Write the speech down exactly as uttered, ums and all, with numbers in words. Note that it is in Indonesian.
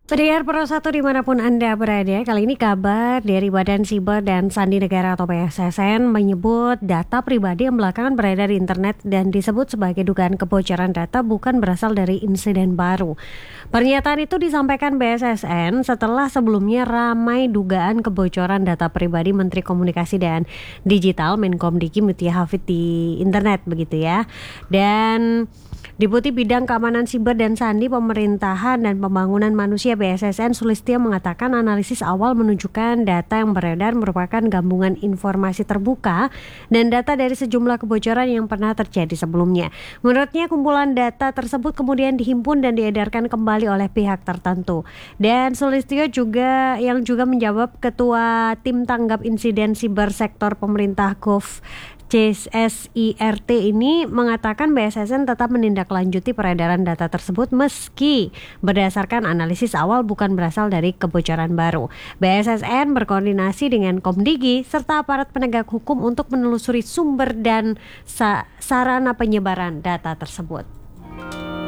Pendengar Pro satu dimanapun Anda berada, kali ini kabar dari Badan Siber dan Sandi Negara atau B S S N menyebut data pribadi yang belakangan beredar di internet dan disebut sebagai dugaan kebocoran data bukan berasal dari insiden baru. Pernyataan itu disampaikan B S S N setelah sebelumnya ramai dugaan kebocoran data pribadi Menteri Komunikasi dan Digital Menkomdiki Mutia Hafid di internet begitu ya. Dan Deputi Bidang Keamanan Siber dan Sandi Pemerintahan dan Pembangunan Manusia B S S N Sulistyo mengatakan analisis awal menunjukkan data yang beredar merupakan gabungan informasi terbuka dan data dari sejumlah kebocoran yang pernah terjadi sebelumnya. Menurutnya kumpulan data tersebut kemudian dihimpun dan diedarkan kembali oleh pihak tertentu. Dan Sulistyo juga yang juga menjawab Ketua Tim Tanggap Insiden Siber Sektor Pemerintah Gov C S I R T ini mengatakan B S S N tetap menindaklanjuti peredaran data tersebut meski berdasarkan analisis awal bukan berasal dari kebocoran baru. B S S N berkoordinasi dengan Komdigi serta aparat penegak hukum untuk menelusuri sumber dan sa- sarana penyebaran data tersebut.